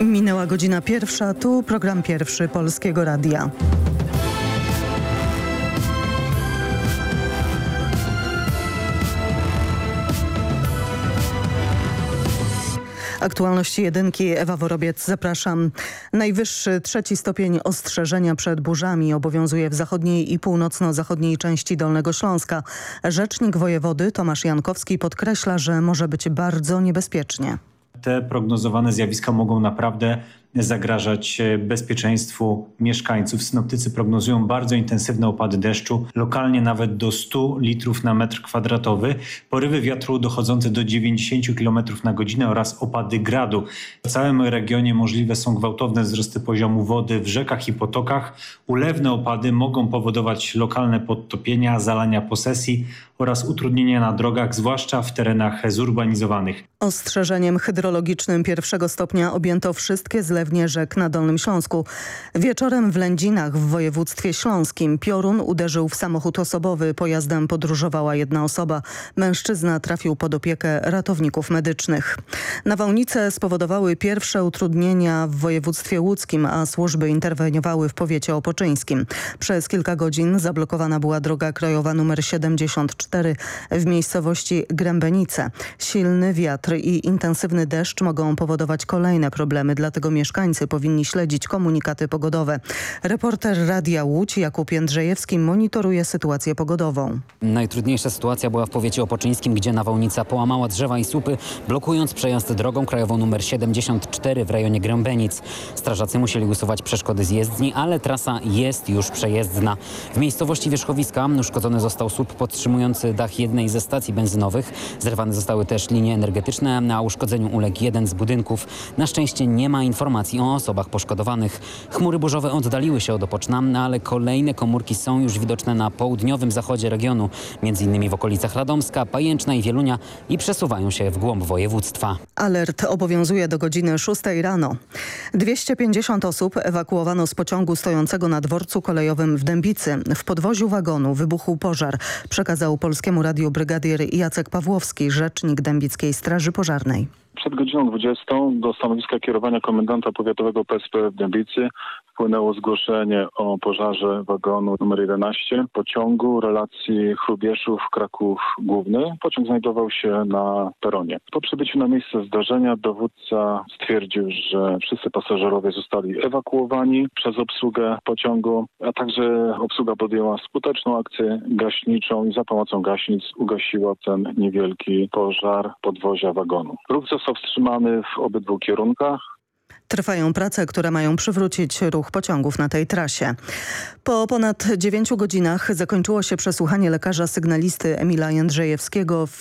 Minęła godzina pierwsza, tu program pierwszy Polskiego Radia. Aktualności jedynki, Ewa Worobiec, zapraszam. Najwyższy 3. stopień ostrzeżenia przed burzami obowiązuje w zachodniej i północno-zachodniej części Dolnego Śląska. Rzecznik wojewody Tomasz Jankowski podkreśla, że może być bardzo niebezpiecznie. Te prognozowane zjawiska mogą naprawdę zagrażać bezpieczeństwu mieszkańców. Synoptycy prognozują bardzo intensywne opady deszczu, lokalnie nawet do 100 litrów na metr kwadratowy, porywy wiatru dochodzące do 90 km na godzinę oraz opady gradu. W całym regionie możliwe są gwałtowne wzrosty poziomu wody w rzekach i potokach. Ulewne opady mogą powodować lokalne podtopienia, zalania posesji oraz utrudnienia na drogach, zwłaszcza w terenach zurbanizowanych. Ostrzeżeniem hydrologicznym 1. stopnia objęto wszystkie zlewnie rzek na Dolnym Śląsku. Wieczorem w Lędzinach w województwie śląskim piorun uderzył w samochód osobowy. Pojazdem podróżowała jedna osoba. Mężczyzna trafił pod opiekę ratowników medycznych. Nawałnice spowodowały pierwsze utrudnienia w województwie łódzkim, a służby interweniowały w powiecie opoczyńskim. Przez kilka godzin zablokowana była droga krajowa nr 74 w miejscowości Grębenice. Silny wiatr i intensywny deszcz mogą powodować kolejne problemy, dlatego mieszkańcy powinni śledzić komunikaty pogodowe. Reporter Radia Łódź Jakub Jędrzejewski monitoruje sytuację pogodową. Najtrudniejsza sytuacja była w powiecie opoczyńskim, gdzie nawałnica połamała drzewa i słupy, blokując przejazd drogą krajową nr 74 w rejonie Grębenic. Strażacy musieli usuwać przeszkody z jezdni, ale trasa jest już przejezdna. W miejscowości Wierzchowiska uszkodzony został słup podtrzymujący dach jednej ze stacji benzynowych. Zerwane zostały też linie energetyczne, a uszkodzeniu uległ jeden z budynków. Na szczęście nie ma informacji o osobach poszkodowanych. Chmury burzowe oddaliły się od Opoczna, ale kolejne komórki są już widoczne na południowym zachodzie regionu, m.in. w okolicach Radomska, Pajęczna i Wielunia i przesuwają się w głąb województwa. Alert obowiązuje do godziny 6 rano. 250 osób ewakuowano z pociągu stojącego na dworcu kolejowym w Dębicy. W podwoziu wagonu wybuchł pożar, przekazał Polskiemu Radiu brygadier Jacek Pawłowski, rzecznik Dębickiej Straży Pożarnej. Przed godziną 20 do stanowiska kierowania komendanta powiatowego PSP w Dębicy wpłynęło zgłoszenie o pożarze wagonu nr 11 pociągu relacji Hrubieszów-Kraków Główny. Pociąg znajdował się na peronie. Po przybyciu na miejsce zdarzenia dowódca stwierdził, że wszyscy pasażerowie zostali ewakuowani przez obsługę pociągu, a także obsługa podjęła skuteczną akcję gaśniczą i za pomocą gaśnic ugasiła ten niewielki pożar podwozia wagonu. Ruch został wstrzymany w obydwu kierunkach. Trwają prace, które mają przywrócić ruch pociągów na tej trasie. Po ponad 9 godzinach zakończyło się przesłuchanie lekarza sygnalisty Emila Jędrzejewskiego w